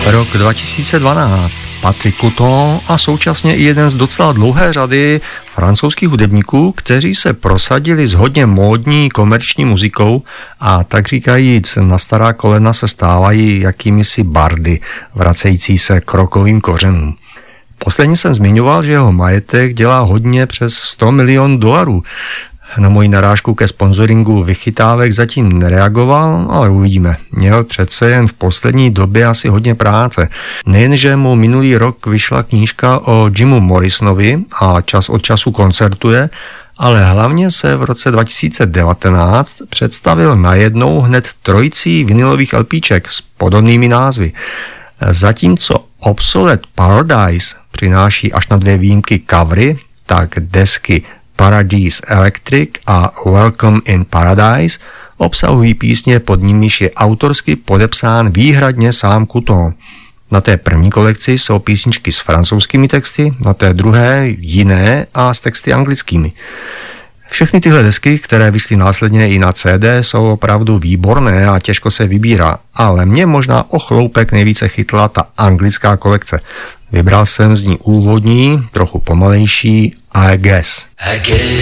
Rok 2012. Patrick Couton a současně i jeden z docela dlouhé řady francouzských hudebníků, kteří se prosadili s hodně módní komerční muzikou a tak říkajíc na stará kolena se stávají jakýmisi bardy, vracející se k rockovým kořenům. Posledně jsem zmiňoval, že jeho majetek dělá hodně přes $100 milionů. Na moji narážku ke sponzoringu vychytávek zatím nereagoval, ale uvidíme. Měl přece jen v poslední době asi hodně práce. Nejenže mu minulý rok vyšla knížka o Jimu Morrisonovi a čas od času koncertuje, ale hlavně se v roce 2019 představil najednou hned trojicí vinilových LPček s podobnými názvy. Zatímco Obsolete Paradise přináší až na 2 výjimky covery, tak desky Paradise Electric a Welcome in Paradise obsahují písně, pod nimiž je autorsky podepsán výhradně sám Couton. Na té první kolekci jsou písničky s francouzskými texty, na té druhé jiné a s texty anglickými. Všechny tyhle desky, které vyšly následně i na CD, jsou opravdu výborné a těžko se vybírá, ale mě možná o chloupek nejvíce chytla ta anglická kolekce. Vybral jsem z ní úvodní, trochu pomalejší I Guess.